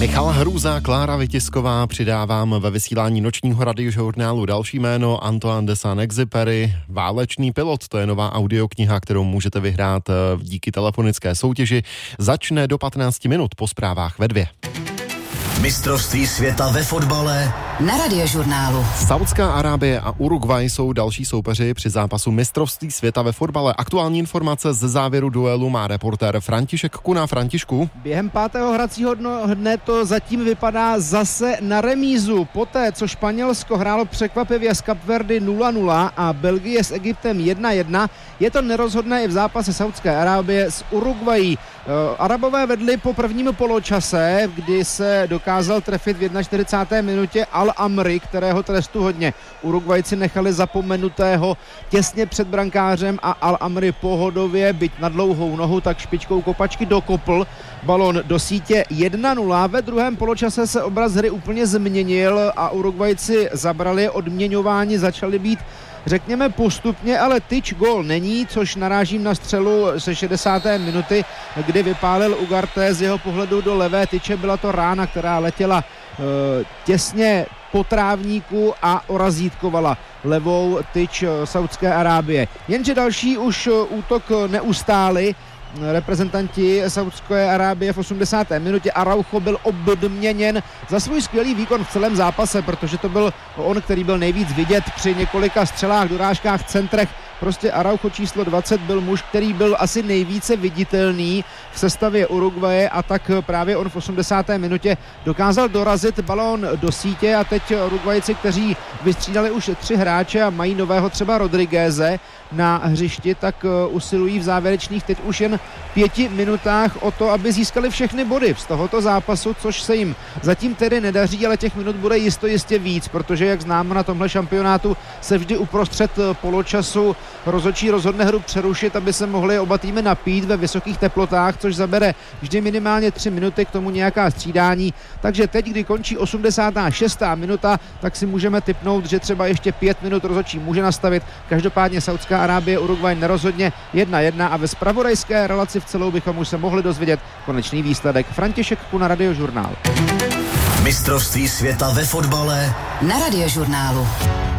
Michal Hrůza, Klára Vytisková, přidávám ve vysílání nočního radiožurnálu další jméno Antoine de Saint-Exupéry. Válečný pilot, to je nová audiokniha, kterou můžete vyhrát díky telefonické soutěži. Začne do 15 minut po zprávách ve 2. Mistrovství světa ve fotbale na Radiožurnálu. Saudská Arábie a Uruguay jsou další soupeři při zápasu Mistrovství světa ve fotbale. Aktuální informace ze závěru duelu má reportér František Kuna. Františku. Během 5. hracího dne to zatím vypadá zase na remízu. Poté, co Španělsko hrálo překvapivě s Kapverdy 0-0 a Belgie s Egyptem 1-1, je to nerozhodné i v zápase Saudské Arábie s Uruguayí. Arabové vedli po prvním poločase, kdy se dokázal trefit v 41. minutě Al-Amri, kterého trestu hodně Uruguayci nechali zapomenutého těsně před brankářem a Al-Amri pohodově, byť na dlouhou nohu, tak špičkou kopačky dokopl balon do sítě 1-0. Ve druhém poločase se obraz hry úplně změnil a Uruguayci zabrali, odměňování začaly být řekněme postupně, ale tyč gól není, což narážím na střelu ze 60. minuty, kdy vypálil Ugarte z jeho pohledu do levé tyče. Byla to rána, která letěla těsně po trávníku a orazítkovala levou tyč Saudské Arábie. Jenže další už útok neustáli reprezentanti Saudské Arábie v 80. minutě. Araujo byl obměněn za svůj skvělý výkon v celém zápase, protože to byl on, který byl nejvíc vidět při několika střelách, dorážkách, centrech. Prostě Araujo číslo 20 byl muž, který byl asi nejvíce viditelný v sestavě Uruguaye, a tak právě on v 80. minutě dokázal dorazit balón do sítě a teď Uruguayci, kteří vystřídali už 3 hráče a mají nového třeba Rodrigueze na hřišti, tak usilují v závěrečných teď už jen 5 minutách o to, aby získali všechny body z tohoto zápasu, což se jim zatím tedy nedaří, ale těch minut bude jistě víc, protože jak známo na tomhle šampionátu se vždy uprostřed poločasu rozhodčí rozhodne hru přerušit, aby se mohli oba týmy napít ve vysokých teplotách, což zabere vždy minimálně 3 minuty, k tomu nějaká střídání. Takže teď, kdy končí 86. minuta, tak si můžeme tipnout, že třeba ještě 5 minut rozhodčí může nastavit. Každopádně Saudská Arábie Uruguay nerozhodně 1-1 a ve zpravodajské relaci v celou bychom už se mohli dozvědět konečný výsledek. František Kuna, Radiožurnál. Mistrovství světa ve fotbale na Radiožurnálu.